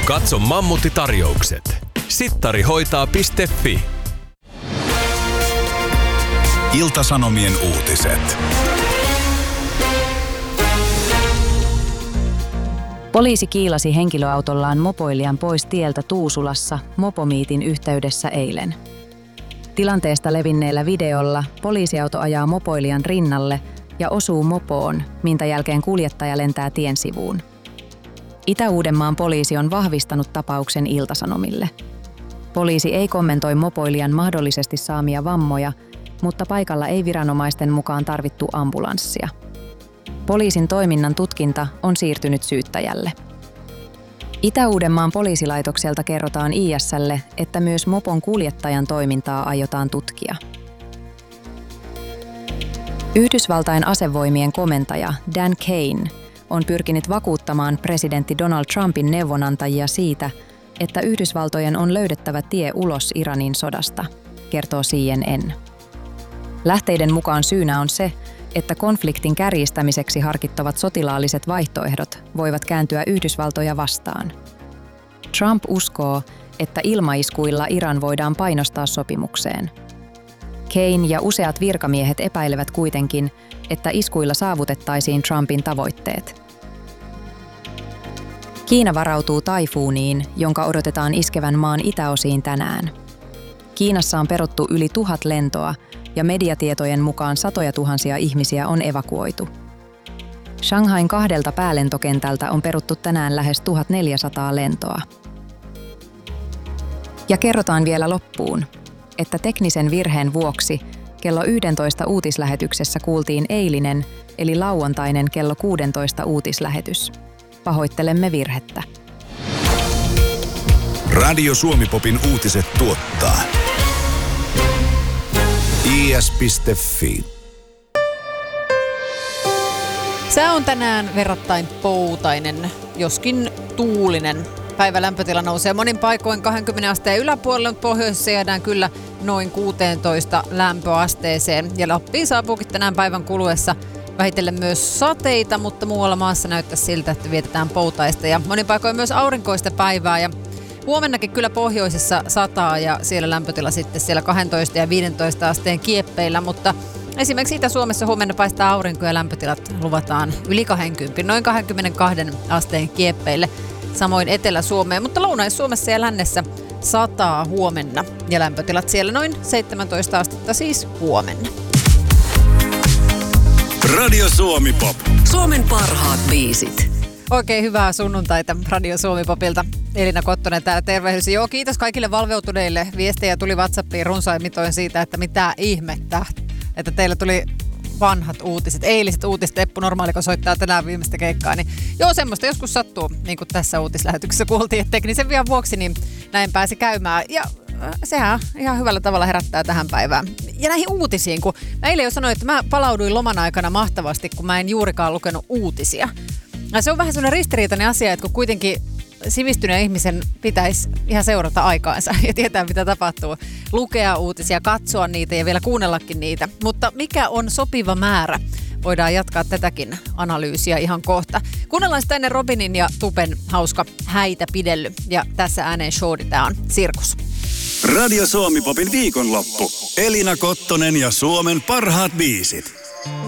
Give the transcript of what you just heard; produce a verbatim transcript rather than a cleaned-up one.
Katso mammuttitarjoukset. sittarihoitaa piste fi. Ilta-Sanomien uutiset. Poliisi kiilasi henkilöautollaan mopoilijan pois tieltä Tuusulassa mopomiitin yhteydessä eilen. Tilanteesta levinneellä videolla poliisiauto ajaa mopoilijan rinnalle ja osuu mopoon, minkä jälkeen kuljettaja lentää tien sivuun. Itä-Uudenmaan poliisi on vahvistanut tapauksen Ilta-Sanomille. Poliisi ei kommentoi mopoilijan mahdollisesti saamia vammoja, mutta paikalla ei viranomaisten mukaan tarvittu ambulanssia. Poliisin toiminnan tutkinta on siirtynyt syyttäjälle. Itä-Uudenmaan poliisilaitokselta kerrotaan I S:lle, että myös mopon kuljettajan toimintaa aiotaan tutkia. Yhdysvaltain asevoimien komentaja Dan Kane on pyrkinyt vakuuttamaan presidentti Donald Trumpin neuvonantajia siitä, että Yhdysvaltojen on löydettävä tie ulos Iranin sodasta, kertoo C N N. Lähteiden mukaan syynä on se, että konfliktin kärjistämiseksi harkittavat sotilaalliset vaihtoehdot voivat kääntyä Yhdysvaltoja vastaan. Trump uskoo, että ilmaiskuilla Iran voidaan painostaa sopimukseen. Kane ja useat virkamiehet epäilevät kuitenkin, että iskuilla saavutettaisiin Trumpin tavoitteet. Kiina varautuu taifuuniin, jonka odotetaan iskevän maan itäosiin tänään. Kiinassa on peruttu yli tuhat lentoa ja mediatietojen mukaan satoja tuhansia ihmisiä on evakuoitu. Shanghain kahdelta päälentokentältä on peruttu tänään lähes tuhatneljäsataa lentoa. Ja kerrotaan vielä loppuun, että teknisen virheen vuoksi kello yksitoista uutislähetyksessä kuultiin eilinen eli lauantainen kello kuusitoista uutislähetys. Pahoittelemme virhettä. Radio Suomi-popin uutiset tuottaa i s piste fi. Sää on tänään verrattain poutainen, joskin tuulinen. Päivän lämpötila nousee monin paikoin kaksikymmentä asteen yläpuolelle, mutta pohjoisessa jäädään kyllä noin kuusitoista lämpöasteeseen. Ja Lappiin saapuukin tänään päivän kuluessa vähitellen myös sateita, mutta muualla maassa näyttää siltä, että vietetään poutaista ja monin paikoin myös aurinkoista päivää. Ja huomennakin kyllä pohjoisessa sataa ja siellä lämpötila sitten siellä kaksitoista ja viisitoista asteen kieppeillä, mutta esimerkiksi Itä-Suomessa huomenna paistaa aurinko ja lämpötilat luvataan yli kaksikymmentä, noin kaksikymmentäkaksi asteen kieppeille. Samoin Etelä-Suomeen, mutta Lounais-Suomessa ja lännessä sataa huomenna ja lämpötilat siellä noin seitsemäntoista astetta siis huomenna. Radio Suomi-pop. Suomen parhaat biisit. Oikein hyvää sunnuntaita Radio Suomi-popilta. Elina Kottonen täällä tervehdys. Joo, kiitos kaikille valveutuneille. Viestejä tuli WhatsAppiin runsain mitoin siitä, että mitä ihmettä, että teillä tuli vanhat uutiset, eiliset uutiset. Eppu Normaaliko soittaa tänään viimeistä keikkaa. Niin joo, semmoista joskus sattuu, niin kuin tässä uutislähetyksessä kuultiin, että teknisen vian vuoksi niin näin pääsi käymään. Ja äh, sehän ihan hyvällä tavalla herättää tähän päivään. Ja näihin uutisiin, kun mä eilen jo sanoin, että mä palauduin loman aikana mahtavasti, kun mä en juurikaan lukenut uutisia. Ja se on vähän sellainen ristiriitainen asia, että kun kuitenkin sivistyneen ihmisen pitäisi ihan seurata aikaansa ja tietää, mitä tapahtuu. Lukea uutisia, katsoa niitä ja vielä kuunnellakin niitä. Mutta mikä on sopiva määrä? Voidaan jatkaa tätäkin analyysiä ihan kohta. Kuunnellaan sitä ennen Robinin ja Tupen hauska Häitä pidelly. Ja tässä ääneen showdi, tää on Sirkus. Radio Suomi-popin viikonloppu. Elina Kottonen ja Suomen parhaat biisit.